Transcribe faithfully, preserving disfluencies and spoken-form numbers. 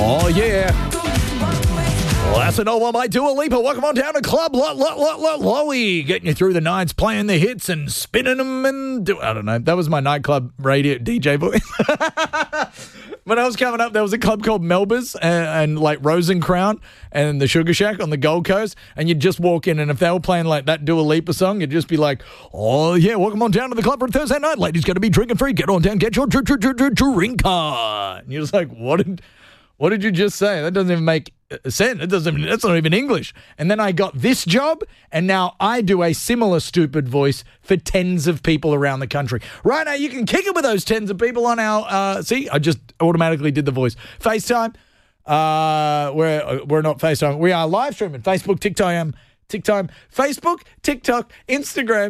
Oh, yeah. Well, that's an old one by Dua Lipa. Welcome on down to Club Lo- Lo- Lo- Lo- Lowy. Getting you through the nights, playing the hits and spinning them and do- I don't know. That was my nightclub radio D J voice. When I was coming up, there was a club called Melba's and, and like Rosencrown and the Sugar Shack on the Gold Coast. And you'd just walk in, and if they were playing like that Dua Lipa song, you'd just be like, oh, yeah, welcome on down to the club for a Thursday night. Ladies going to be drinking free. Get on down, get your dr- dr- dr- dr- drink on. And you're just like, what did, what did you just say? That doesn't even make sense. It doesn't even, that's not even English. And then I got this job, and now I do a similar stupid voice for tens of people around the country. Right now, you can kick it with those tens of people on our, uh, see, I just automatically did the voice. FaceTime, uh, we're, we're not FaceTime. We are live streaming. Facebook, TikTok, um, TikTok, Facebook, TikTok, Instagram.